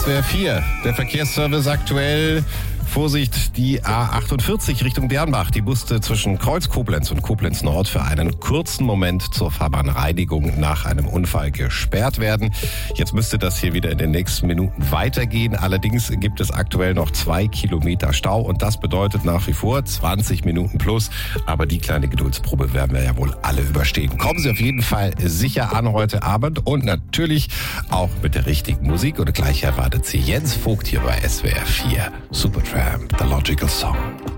SWR 4. Der Verkehrsservice aktuell. Vorsicht, die A48 Richtung Dernbach. Die musste zwischen Kreuz-Koblenz und Koblenz-Nord für einen kurzen Moment zur Fahrbahnreinigung nach einem Unfall gesperrt werden. Jetzt müsste das hier wieder in den nächsten Minuten weitergehen. Allerdings gibt es aktuell noch 2 Kilometer Stau und das bedeutet nach wie vor 20 Minuten plus. Aber die kleine Geduldsprobe werden wir ja wohl alle überstehen. Kommen Sie auf jeden Fall sicher an heute Abend und natürlich auch mit der richtigen Musik. Und gleich erwartet Sie Jens Vogt hier bei SWR 4. Supertramp, The Logical Song.